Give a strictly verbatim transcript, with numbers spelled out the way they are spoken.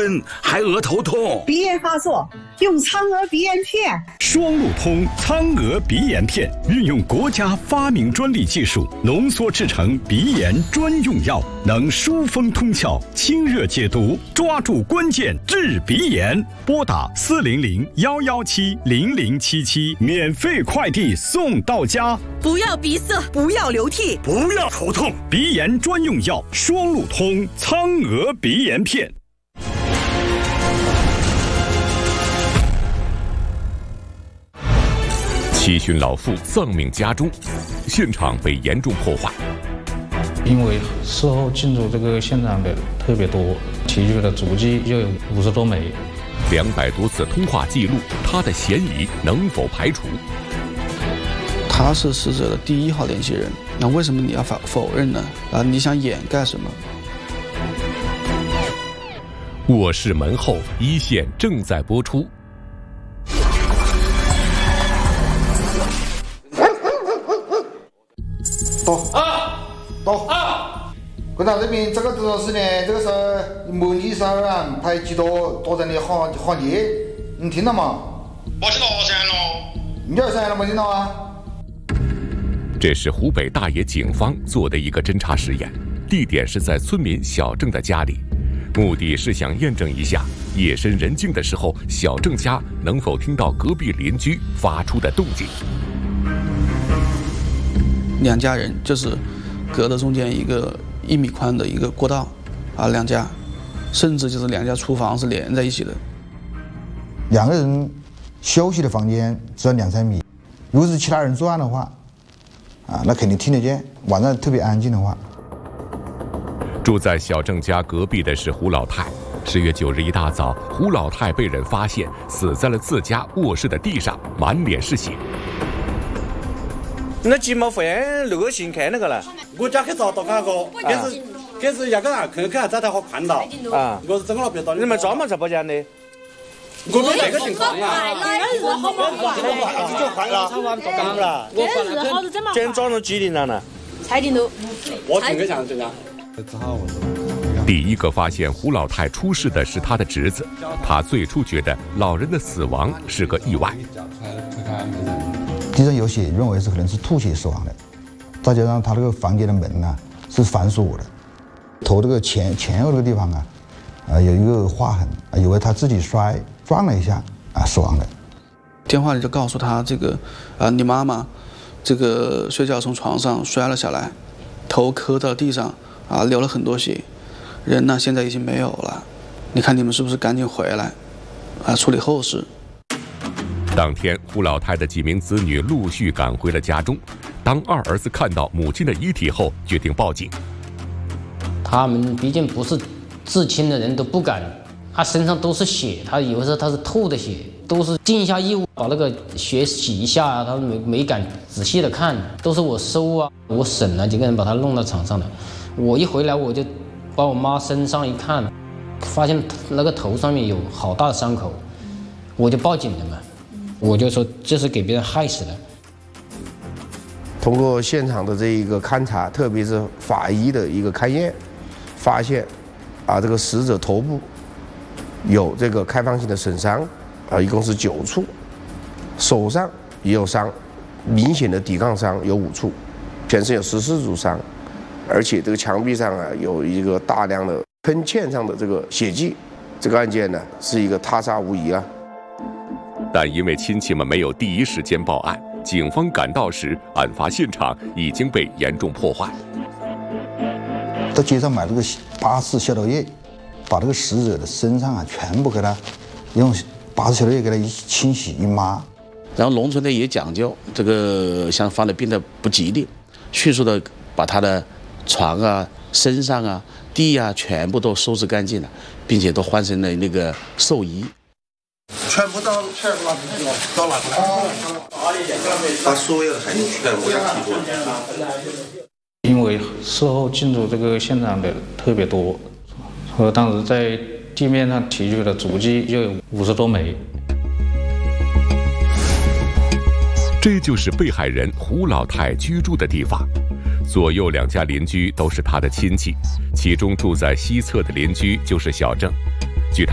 昏，还额头痛。 鼻炎发作，用苍娥鼻炎片。 双路通苍娥鼻炎片，运用国家发明专利技术，浓缩制成鼻炎专用药，能疏风通窍、清热解毒，抓住关键治鼻炎。拨打四零零幺幺七零零七七，免费快递送到家。 不要鼻塞，不要流涕， 不要头痛， 鼻炎专用药双路通苍娥鼻炎片。 七旬老妇丧命家中，现场被严重破坏。 因为事后进入这个现场的特别多，提取的足迹就有五十多枚， 两百多次通话记录，他的嫌疑能否排除？ 他是死者的第一号联系人，那为什么你要否否认呢？啊，你想掩盖什么？ 卧室门后，一线正在播出。 到啊，到啊！观察这边这个多少是呢？这个是模拟杀人派几多多人的行行业，你听到吗？ 我听到声了。 你有声了没听到啊？ 这是湖北大冶警方做的一个侦查实验，地点是在村民小郑的家里，目的是想验证一下夜深人静的时候，小郑家能否听到隔壁邻居发出的动静。 两家人就是隔了中间一个一米宽的一个过道啊，两家甚至就是两家厨房是连在一起的。 两个人休息的房间只要两三米，如果是其他人作案的话，啊，那肯定听得见。晚上特别安静的话， 住在小郑家隔壁的是胡老太。十月九日一大早，胡老太被人发现死在了自家卧室的地上，满脸是血。 那鸡毛饭六个星看那个了， 我家去找到那个，可是可是那个人去看在台好看到啊，我是真了别到。 你们专门在包间的？ 我们这个情况呀， 这日好嘛？ 这个快了，就快了，刚了。 这日好是怎么？ 今天早上几点了呢？ 才点都。 我听个像这样。 第一个发现胡老太出事的是他的侄子，他最初觉得老人的死亡是个意外。 地上有血，认为是可能是吐血死亡的，再加上他这个房间的门呢、啊、是反锁的，头这个前前额这个地方啊，啊有一个划痕，啊以为他自己摔撞了一下啊死亡的。 电话里就告诉他这个啊，你妈妈这个睡觉从床上摔了下来，头磕到地上啊，流了很多血，人呢现在已经没有了，你看你们是不是赶紧回来啊处理后事。 当天，胡老太的几名子女陆续赶回了家中。当二儿子看到母亲的遗体后，决定报警。 他们毕竟不是至亲的人，都不敢。他身上都是血，他以为是他是吐的血，都是尽一下义务把那个血洗一下啊，他们没没敢仔细的看，都是我收啊，我审了几个人把他弄到场上的。我一回来我就把我妈身上一看，发现那个头上面有好大的伤口，我就报警了嘛。我就说这是给别人害死了。 通过现场的这一个勘查，特别是法医的一个勘验，发现啊，这个死者头部有这个开放性的损伤，啊，一共是九处，手上也有伤，明显的抵抗伤有五处，全身有十四处伤，而且这个墙壁上啊有一个大量的喷溅上的这个血迹，这个案件呢是一个他杀无疑啊。 但因为亲戚们没有第一时间报案，警方赶到时，案发现场已经被严重破坏。 到街上买这个巴氏消毒液，把这个死者的身上啊全部给他用巴氏消毒液给他一清洗一抹。 然后农村的也讲究这个，像犯了病的不吉利，迅速的把他的床啊、身上啊、地啊全部都收拾干净了，并且都换成了那个寿衣。 全部到全部拿出去了，都拿出来，把所有的痕迹全部要提出来。 因为事后进入这个现场的特别多，和当时在地面上提取的足迹就有五十多枚。 这就是被害人胡老太居住的地方，左右两家邻居都是他的亲戚，其中住在西侧的邻居就是小郑。